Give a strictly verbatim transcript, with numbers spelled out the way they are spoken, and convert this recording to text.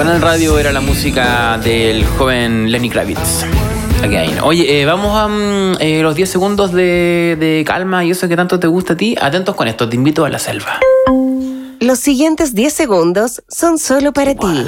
Banal Radio era la música del joven Lenny Kravitz. Again. Oye, eh, vamos a um, eh, los diez segundos de, de calma y eso que tanto te gusta a ti. Atentos con esto, te invito a la selva. Los siguientes diez segundos son solo para ti.